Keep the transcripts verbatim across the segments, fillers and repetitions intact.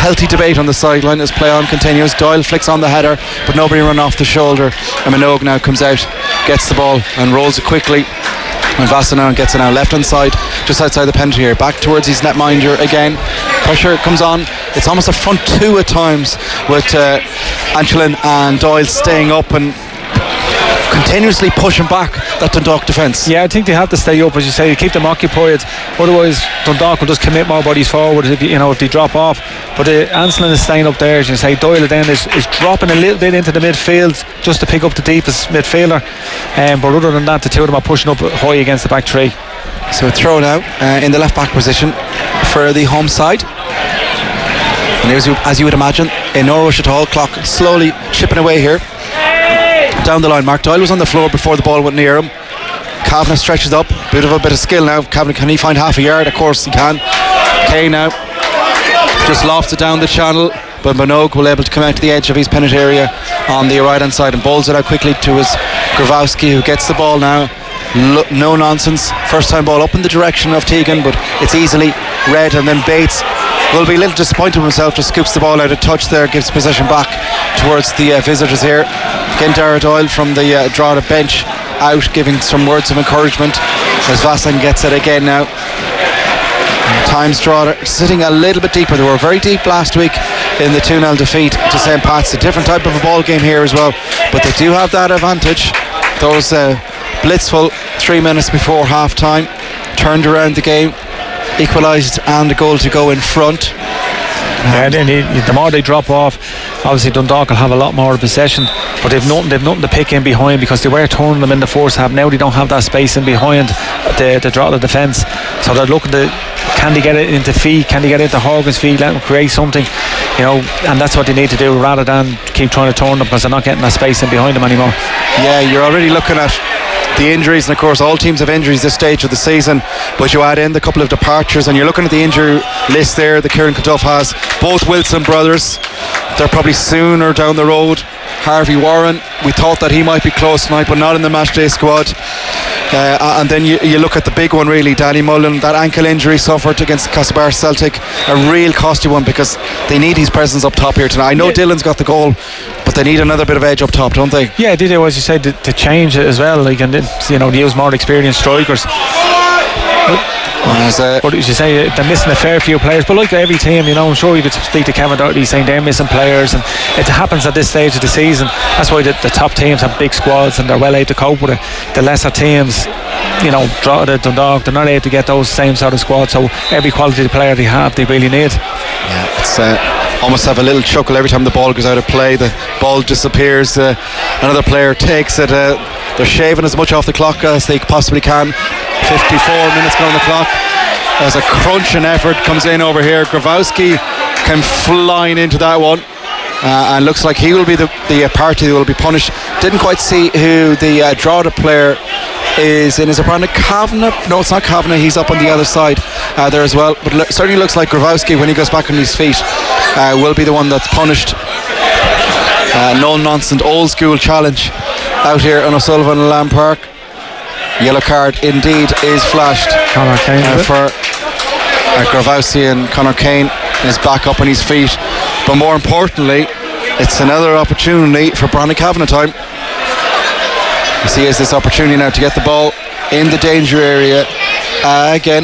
healthy debate on the sideline as play on continues. Doyle flicks on the header, but nobody run off the shoulder, and Minogue now comes out, gets the ball and rolls it quickly, and Vasa now gets it now left hand side, just outside the penalty area, back towards his netminder again. Pressure comes on. It's almost a front two at times, with uh, Anchelin and Doyle staying up and continuously pushing back that Dundalk defence. Yeah, I think they have to stay up, as you say, keep them occupied. Otherwise, Dundalk will just commit more bodies forward if you know if they drop off. But uh, Anselin is staying up there, as you say. Doyle then is, is dropping a little bit into the midfield just to pick up the deepest midfielder. Um, but other than that, the two of them are pushing up high against the back three. So a throw now uh, in the left back position for the home side. And as you, as you would imagine, in no rush at all. Clock slowly chipping away here. Down the line, Mark Doyle was on the floor before the ball went near him. Kavanagh stretches up, bit of a bit of skill now. Kavanagh, can he find half a yard? Of course he can. Kay now just lofts it down the channel, but Minogue will able to come out to the edge of his penalty area on the right hand side and bowls it out quickly to his Grabowski, who gets the ball now. Lo- no nonsense, first time ball up in the direction of Tegan, but it's easily read, and then Bates will be a little disappointed with himself, just scoops the ball out of touch there, gives possession back towards the uh, visitors here. Again, Dara Doyle from the uh, Drogheda bench out, giving some words of encouragement as Vassan gets it again now. Times Drogheda sitting a little bit deeper. They were very deep last week in the two nil defeat to Saint Pat's. A different type of a ball game here as well, but they do have that advantage. Those uh, blitzful three minutes before half time turned around the game, equalised, and a goal to go in front. Yeah, and they, the more they drop off, obviously Dundalk will have a lot more possession, but they've nothing, they've nothing to pick in behind, because they were turning them in the first half. Now they don't have that space in behind the, the Drogheda defence, so they're looking to, can they get it into feet, can they get it into Horgan's feet, let them create something, you know, and that's what they need to do rather than keep trying to turn them, because they're not getting that space in behind them anymore. Yeah, you're already looking at the injuries, and of course all teams have injuries this stage of the season, but you add in the couple of departures and you're looking at the injury list there that Kieran Kilduff has. Both Wilson brothers, they're probably sooner down the road. Harvey Warren, we thought that he might be close tonight, but not in the matchday squad. Uh, and then you, you look at the big one really, Danny Mullen, that ankle injury suffered against Castlebar Celtic, a real costly one, because they need his presence up top here tonight. I know yeah. Dylan's got the goal, but they need another bit of edge up top, don't they? Yeah, they do, as you said, to, to change it as well, like, and you know, they use more experienced strikers. But, As, uh, but as you say, they're missing a fair few players, but like every team, you know, I'm sure you could speak to Kevin Doherty saying they're missing players, and it happens at this stage of the season. That's why the, the top teams have big squads and they're well able to cope with it. The lesser teams, you know, Drogheda, Dundalk, they're not able to get those same sort of squads, so every quality player they have, they really need. Yeah, it's uh, almost have a little chuckle every time the ball goes out of play, the ball disappears, uh, another player takes it, uh, they're shaving as much off the clock as they possibly can. fifty-four minutes gone on the clock as a crunching effort comes in over here. Grabowski came flying into that one, uh, and looks like he will be the, the party that will be punished. Didn't quite see who the uh, Drogheda player is in. Is it Brandon Kavanagh? No, it's not Kavanagh, he's up on the other side uh, there as well, but lo- certainly looks like Grabowski, when he goes back on his feet, uh, will be the one that's punished. Uh, no nonsense, old school challenge out here on O'Sullivan and Lamb Park. Yellow card indeed is flashed Conor Kane uh, for uh, Grabowski, and Conor Kane is back up on his feet. But more importantly, it's another opportunity for Brandon Kavanagh time. You see, he has this opportunity now to get the ball in the danger area uh, again.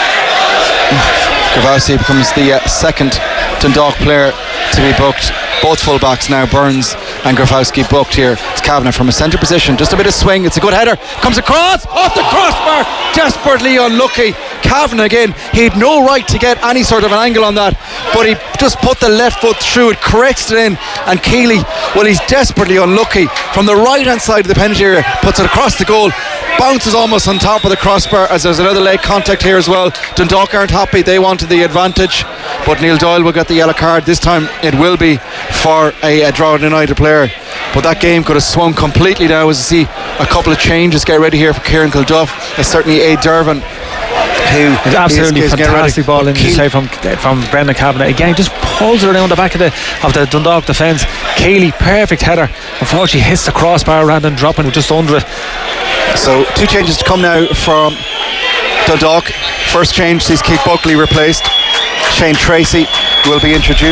Grabowski becomes the uh, second Dundalk player to be booked. Both full-backs now, Burns and Grabowski, booked here. It's Kavanagh from a centre position, just a bit of swing, it's a good header, comes across, off the crossbar, desperately unlucky. Kavanagh again, he had no right to get any sort of an angle on that, but he just put the left foot through it, corrects it in, and Keeley, well, he's desperately unlucky, from the right hand side of the penalty area, puts it across the goal, bounces almost on top of the crossbar, as there's another leg contact here as well. Dundalk aren't happy, they wanted the advantage, but Neil Doyle will get the yellow card. This time it will be for a, a Drogheda United player, but that game could have swung completely now, as you see a couple of changes get ready here for Kieran Kilduff. It's certainly A. Dervin, who it's absolutely is, is fantastic ball in Ke- from from Brendan Kavanagh. Again, just pulls it around the back of the of the Dundalk defence. Keeley, perfect header, unfortunately hits the crossbar rather than dropping it just under it. So two changes to come now from Dundalk. First change sees Keith Buckley replaced. Shane Tracy will be introduced.